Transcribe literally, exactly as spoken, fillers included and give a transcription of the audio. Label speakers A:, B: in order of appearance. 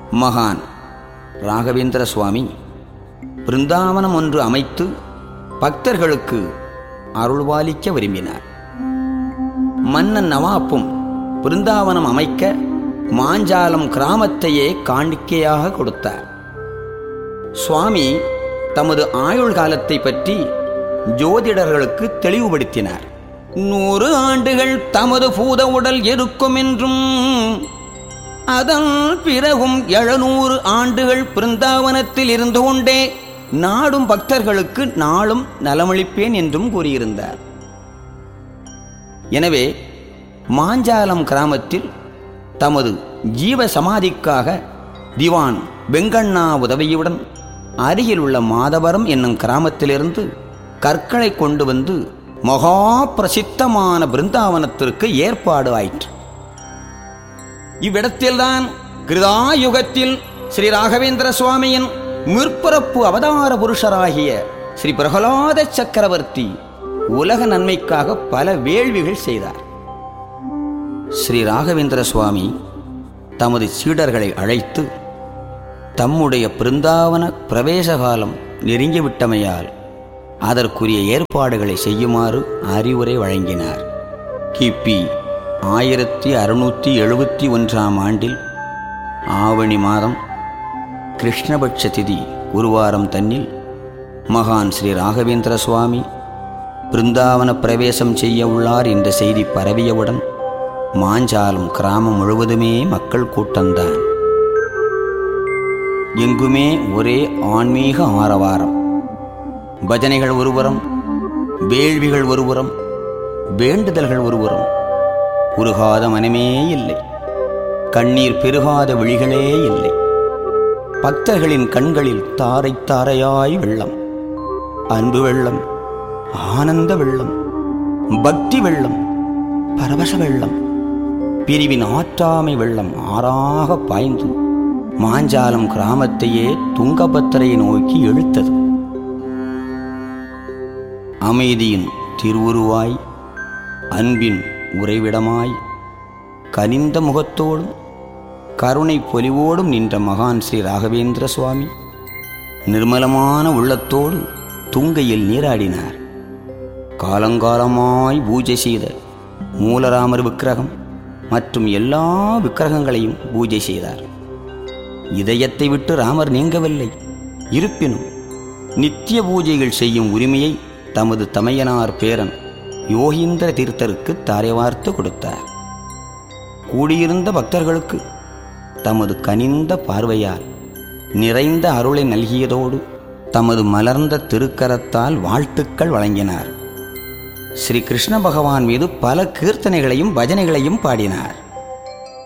A: மகான் ராகவேந்திர சுவாமி பிருந்தாவனம் ஒன்று அமைத்து பக்தர்களுக்கு அருள்வாளிக்க விரும்பினார். மன்னன் நவாப்பும் பிருந்தாவனம் அமைக்க மாஞ்சாலம் கிராமத்தையே காணிக்கையாக கொடுத்தார். சுவாமி தமது ஆயுள் காலத்தை பற்றி ஜோதிடர்களுக்கு தெளிவுபடுத்தினார். நூறு ஆண்டுகள் தமது பூத உடல் இருக்கும் என்றும் அதன் பிறகும் எழுநூறு ஆண்டுகள் பிருந்தாவனத்தில் இருந்து கொண்டே நாடும் பக்தர்களுக்கு நாளும் நலமளிப்பேன் என்றும் கூறியிருந்தார். எனவே மாஞ்சாலம் கிராமத்தில் தமது ஜீவ சமாதிக்காக திவான் வெங்கண்ணா உதவியுடன் அருகில் உள்ள மாதவரம் என்னும் கிராமத்திலிருந்து கற்களை கொண்டு வந்து மகா பிரசித்தமான பிருந்தாவனத்திற்கு ஏற்பாடு ஆயிற்று. இவ்விடத்தில்தான் கிருதாயுகத்தில் ஸ்ரீ ராகவேந்திர சுவாமியின் முற்பிறப்பு அவதார புருஷராகிய ஸ்ரீ பிரகலாத சக்கரவர்த்தி உலக நன்மைக்காக பல வேள்விகள் செய்தார். ஸ்ரீ ராகவேந்திர சுவாமி தமது சீடர்களை அழைத்து தம்முடைய பிருந்தாவன பிரவேச காலம் நெருங்கிவிட்டமையால் அதற்குரிய ஏற்பாடுகளை செய்யுமாறு அறிவுரை வழங்கினார். கிபி ஆயிரத்தி அறுநூற்றி எழுபத்தி ஒன்றாம் ஆண்டில் ஆவணி மாதம் கிருஷ்ணபட்ச திதி குருவாரம் தன்னில் மகான் ஸ்ரீ ராகவேந்திர சுவாமி பிருந்தாவன பிரவேசம் செய்ய உள்ளார் என்ற செய்தி பரவியவுடன் மாஞ்சாலம் கிராமம் முழுவதுமே மக்கள் கூட்டம்தான். எங்குமே ஒரே ஆன்மீக ஆரவாரம். பஜனைகள் ஒருபுறம், வேள்விகள் ஒருபுறம், வேண்டுதல்கள் ஒருபுறம். உருகாத மனமே இல்லை, கண்ணீர் பெருகாத விழிகளே இல்லை. பக்தர்களின் கண்களில் தாரை தாரையாய் வெள்ளம், அன்பு வெள்ளம், ஆனந்த வெள்ளம், பக்தி வெள்ளம், பரவச வெள்ளம், பிரிவின் ஆற்றாமை வெள்ளம் ஆறாக பாய்ந்து மாஞ்சாலம் கிராமத்தையே துங்கபத்திரையை நோக்கி இழுத்தது. அமைதியின் திருவுருவாய், அன்பின் உறைவிடமாய், கனிந்த முகத்தோடும் கருணை பொலிவோடும் நின்ற மகான் ஸ்ரீ ராகவேந்திர சுவாமி நிர்மலமான உள்ளத்தோடு துங்கையில் நீராடினார். காலங்காலமாய் பூஜை செய்த மூலராமர் விக்கிரகம் மற்றும் எல்லா விக்கிரகங்களையும் பூஜை செய்தார். இதயத்தை விட்டு ராமர் நீங்கவில்லை. இருப்பினும் நித்திய பூஜைகள் செய்யும் உரிமையை தமது தமையனார் பேரன் யோகீந்திர தீர்த்தருக்கு தாரைவார்த்து கொடுத்தார். கூடியிருந்த பக்தர்களுக்கு தமது கனிந்த பார்வையால் நிறைந்த அருளை நல்கியதோடு தமது மலர்ந்த திருக்கரத்தால் வாழ்த்துக்கள் வழங்கினார். ஸ்ரீ கிருஷ்ண பகவான் மீது பல கீர்த்தனைகளையும் பஜனைகளையும் பாடினார்.